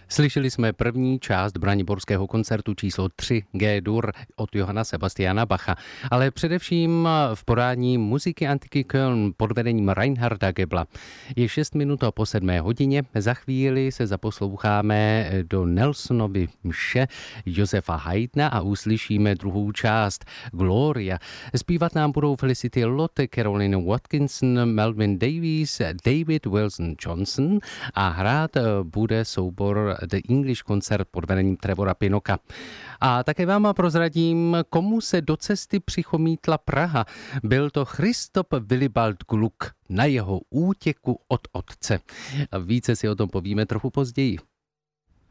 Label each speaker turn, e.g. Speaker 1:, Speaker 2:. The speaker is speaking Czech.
Speaker 1: Slyšeli jsme první část braniborského koncertu číslo 3 G-dur od Johanna Sebastiana Bacha, ale především v podání muziky Antiky Köln pod vedením Reinharda Gebla. Je 6 minut po 7 hodině, za chvíli se zaposloucháme do Nelsonovy mše Josefa Haydna a uslyšíme druhou část Gloria. Zpívat nám budou Felicity Lotte, Caroline Watkinson, Melvin Davies, David Wilson Johnson a hrát bude soubor The English Concert pod vedením Trevora Pinoka. A také vám prozradím, komu se do cesty přichomítla Praha. Byl to Christoph Willibald Gluck na jeho útěku od otce. Více si o tom povíme trochu později.